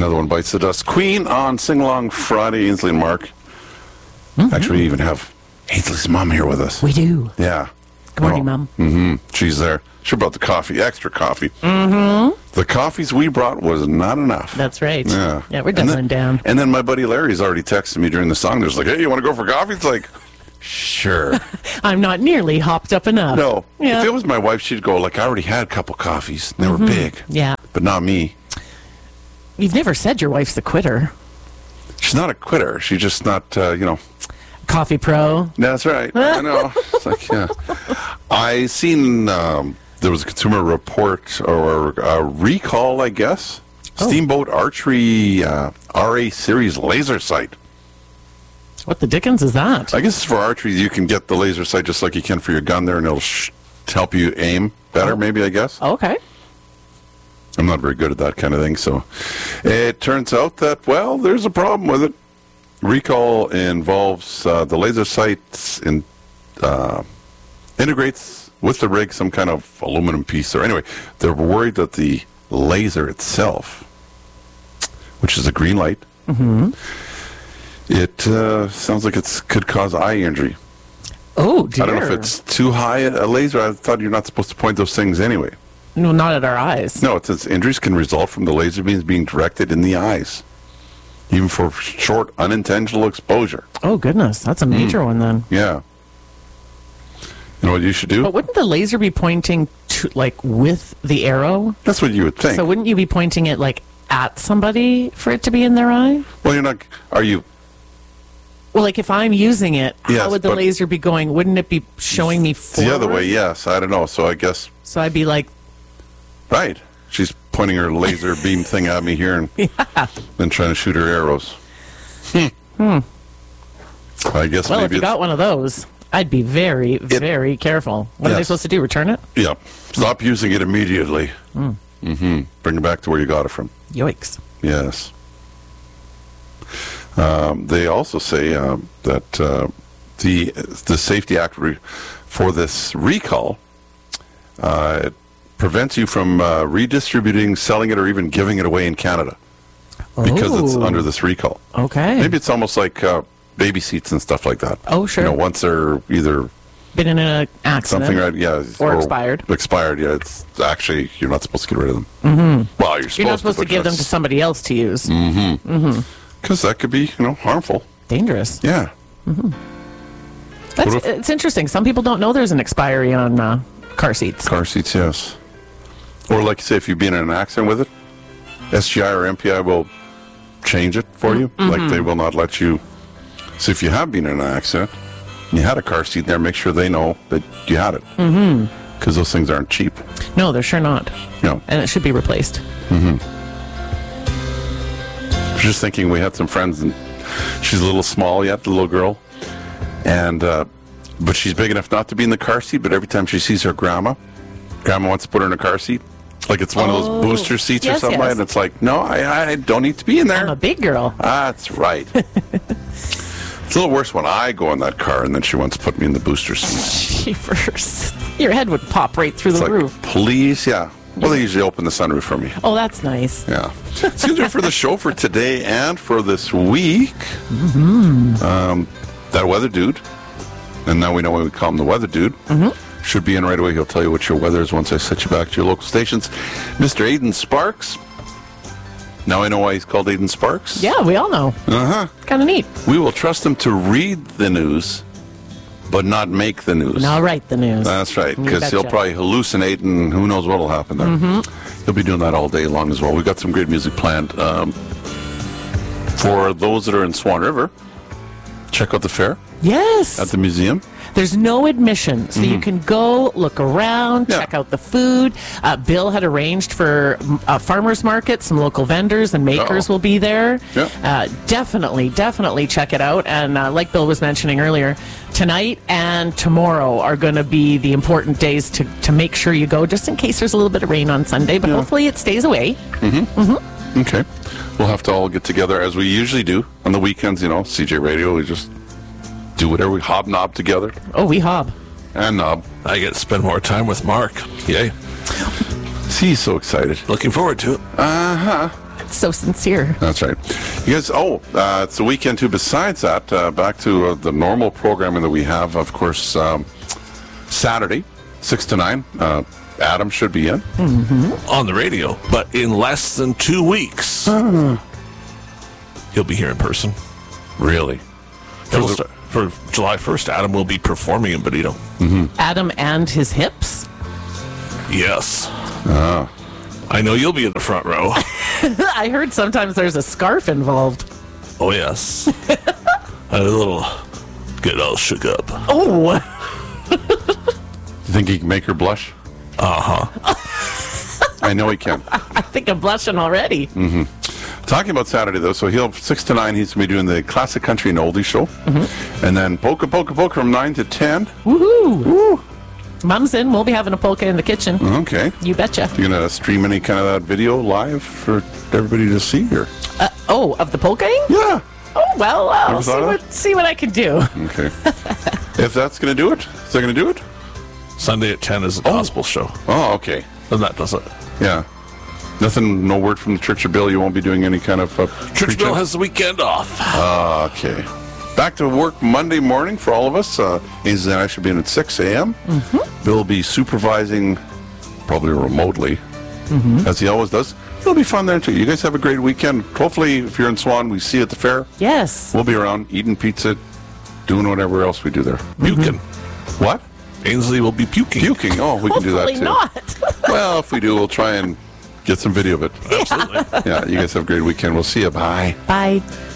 Another one bites the dust. Queen on Sing Along Friday, Ainsley and Mark. Mm-hmm. Actually, we even have Ainsley's mom here with us. We do. Yeah. Good morning, Mom. Mm-hmm. She's there. She brought the coffee, extra coffee. Mm-hmm. The coffees we brought was not enough. That's right. Yeah, we're doubling down. And then my buddy Larry's already texted me during the song. There's like, hey, you want to go for coffee? It's like, sure. I'm not nearly hopped up enough. No. Yeah. If it was my wife, she'd go, like, I already had a couple coffees. They were big. Yeah. But not me. You've never said your wife's a quitter. She's not a quitter. She's just not, Coffee pro. That's right. I know. It's like, yeah. I seen there was a Consumer Report or a recall, I guess. Oh. Steamboat Archery RA Series laser sight. What the dickens is that? I guess for archery, you can get the laser sight just like you can for your gun there, and it'll help you aim better, maybe, I guess. Okay. I'm not very good at that kind of thing, so it turns out that, well, there's a problem with it. Recall involves the laser sight integrates with the rig some kind of aluminum piece. Or anyway, they're worried that the laser itself, which is a green light, it sounds like it could cause eye injury. Oh, dear. I don't know if it's too high a laser. I thought you're not supposed to point those things anyway. No, not at our eyes. No, it says injuries can result from the laser beams being directed in the eyes, even for short, unintentional exposure. Oh, goodness. That's a major one then. Yeah. You know what you should do? But wouldn't the laser be pointing to, like, with the arrow? That's what you would think. So wouldn't you be pointing it, like, at somebody for it to be in their eye? Well, you're not... Are you... Well, like, if I'm using it, Yes, how would the but laser be going? Wouldn't it be showing me forward? The other way, yes. I don't know. So I guess... So I'd be like... Right. She's pointing her laser beam thing at me here and then trying to shoot her arrows. I guess Well, maybe if you got one of those, I'd be very, very careful. What are they Yes. supposed to do? Return it? Yeah. Stop using it immediately. Bring it back to where you got it from. Yoicks. Yes. They also say that the Safety Act for this recall it prevents you from redistributing, selling it, or even giving it away in Canada because it's under this recall. Okay. Maybe it's almost like baby seats and stuff like that. Oh, sure. You know, once they're either Been in an accident. something right, yeah, Or expired. Expired, yeah. It's actually you're not supposed to get rid of them. Mm-hmm. Well, you're You're not supposed to but give them to somebody else to use. because that could be, harmful. Dangerous. Yeah. It's interesting. Some people don't know there's an expiry on car seats. Car seats, yes. Or like you say, if you've been in an accident with it, SGI or MPI will change it for you. Like they will not let you. So if you have been in an accident, and you had a car seat there, make sure they know that you had it. Because those things aren't cheap. No, they're sure not. No. And it should be replaced. I was just thinking we had some friends, and she's a little small yet, the little girl. And, but she's big enough not to be in the car seat, but every time she sees her grandma wants to put her in a car seat. Like it's one of those booster seats or something, and it's like, no, I don't need to be in there. I'm a big girl. That's right. It's a little worse when I go in that car and then she wants to put me in the booster seat. Jeepers. Your head would pop right through It's the like, roof. please, yeah. Well, they usually open the sunroof for me. Oh, that's nice. Yeah. It's going to do it for the show for today and for this week. That weather dude, and now we know why we call him the weather dude, should be in right away. He'll tell you what your weather is once I set you back to your local stations. Mr. Aidan Sparks. Now I know why he's called Aidan Sparks. Yeah, we all know. Kind of neat. We will trust him to read the news, but not make the news. And I'll write the news. That's right, because betcha. he'll probably hallucinate, and who knows what will happen there. He'll be doing that all day long as well. We've got some great music planned. For those that are in Swan River, check out the fair Yes. at the museum. There's no admission, so you can go, look around, Yeah. check out the food. Bill had arranged for a farmer's market. Some local vendors and makers will be there. Yeah. Definitely check it out. And like Bill was mentioning earlier, tonight and tomorrow are going to be the important days to make sure you go, just in case there's a little bit of rain on Sunday, but hopefully it stays away. Okay. We'll have to all get together as we usually do on the weekends, CJ Radio. We just do whatever, we hobnob together. Oh, we hob. And knob. I get to spend more time with Mark. Yay. He's so excited. Looking forward to it. It's so sincere. That's right. You guys, it's the weekend too. Besides that, back to the normal programming that we have, of course, Saturday, 6 to 9. Adam should be in. On the radio, but in less than 2 weeks, he'll be here in person. Really? For July 1st, Adam will be performing in Bonito. Adam and his hips. Yes. I know you'll be in the front row. I heard sometimes there's a scarf involved. Oh, yes. A little get all shook up. Oh. You think he can make her blush? I know he can. I think I'm blushing already. Talking about Saturday, though, so he'll 6 to 9, he's going to be doing the Classic Country and Oldie show. And then Polka from 9 to 10. Woohoo! Woo. Mom's in. We'll be having a polka in the kitchen. Okay. You betcha. You going to stream any kind of that video live for everybody to see here? Of the polkaing? Yeah. Oh, well, I'll Never thought of see what I can do. Okay. If that's going to do it, is that going to do it? Sunday at 10 is a gospel show. Oh, okay. And that does it. Yeah. Nothing, no word from the Church of Bill. You won't be doing any kind of Church preaching? Bill has the weekend off. Okay. Back to work Monday morning for all of us. Ainsley and I should be in at 6 a.m. Bill will be supervising, probably remotely, as he always does. It'll be fun there, too. You guys have a great weekend. Hopefully, if you're in Swan, we see you at the fair. Yes. We'll be around eating pizza, doing whatever else we do there. Puking. What? Ainsley will be puking. Puking. Oh, we can do that, Hopefully too. not. Well, if we do, we'll try and get some video of it. Absolutely. Yeah, you guys have a great weekend. We'll see you. Bye. Bye.